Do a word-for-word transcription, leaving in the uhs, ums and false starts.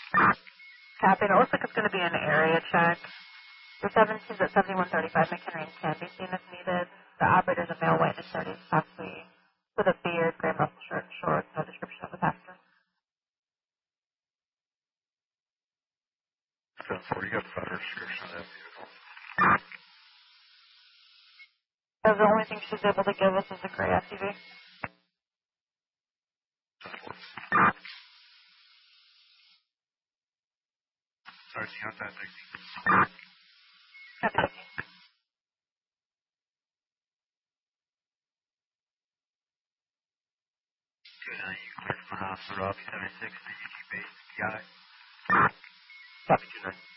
Copy. It looks like it's going to be an area check. The seventeen's at seventy-one thirty-five. McHenry can be seen if needed. The operator's a male, white, and thirty, possibly with a beard, gray muscle shirt, shorts. No description of the passenger. ten four, you got the fire description of that vehicle. So the only thing she's able to give us is a gray S U V. Sorry, see you outside, sixty. Copy. Good night, you clear for hospital, Robbie seventy-six, the U G base, got it. Copy. Good night.